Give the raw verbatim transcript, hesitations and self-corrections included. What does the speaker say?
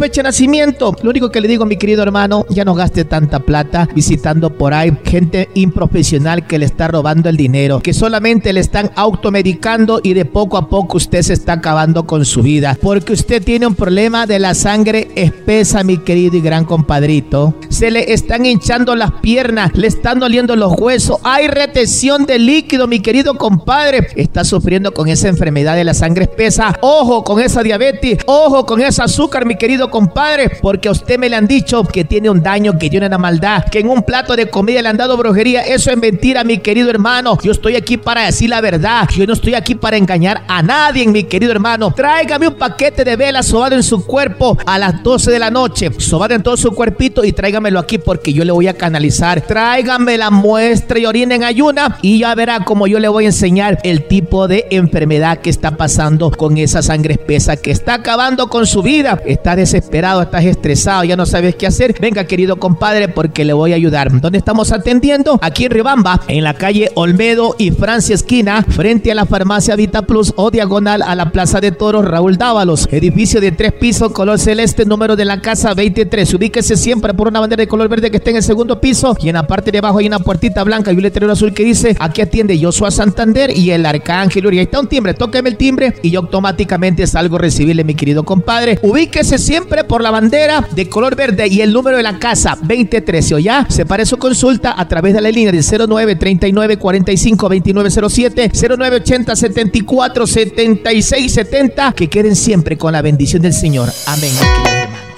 fecha de nacimiento. Lo único que le digo, mi querido hermano, ya no gaste tanta plata visitando por ahí gente improfesional que le está robando el dinero, que solamente le están automedicando y de poco a poco usted se está acabando con su vida, porque usted tiene un problema de la sangre espesa, mi querido y gran compadrito. Se le están hinchando las piernas, le están doliendo los huesos, hay retención de líquido, mi querido compadre. Está sufriendo con esa enfermedad de la sangre espesa. Ojo con esa diabetes, ojo con ese azúcar, mi querido compadre, porque a usted me le han dicho que tiene un daño, que tiene una maldad, que en un plato de comida le han dado brujería. Eso es mentira, mi querido hermano. Yo estoy aquí para decir la verdad. Yo no estoy aquí para engañar a nadie, mi querido hermano. Tráigame un paquete de velas sobado en su cuerpo a las doce de la noche, sobado en todo su cuerpito, y tráigamelo aquí porque yo le voy a canalizar. Tráigame la muestra y orina en ayuna y ya verá cómo yo le voy a enseñar el tipo de enfermedad que está pasando con esa sangre espesa que está acabando con su vida. Estás desesperado, estás estresado, ya no sabes qué hacer. Venga, querido compadre, porque le voy a ayudar. ¿Dónde estamos atendiendo? Aquí en Riobamba, en la calle Olmedo y Francia esquina, frente a la farmacia Vita Plus o diagonal a la Plaza de Toros Raúl Dávalos. Edificio de tres pisos, color celeste, número de la casa veintitrés. Ubíquese siempre por una bandera de color verde que está en el segundo piso, y en la parte de abajo hay una puertita blanca y un letrero azul que dice: aquí atiende Joshua Santander y el Arcángel Uriel. Ahí está un timbre, tóqueme el timbre y yo automáticamente salgo a recibirle, mi querido compadre. Ubíquese siempre por la bandera de color verde y el número de la casa veintitrés. O ya separe su consulta a través de la línea de cero nueve treinta y nueve cuarenta y cinco veintinueve cero siete, cero nueve ochenta setenta y cuatro setenta y seis setenta. Que queden siempre con la bendición del Señor. Amén.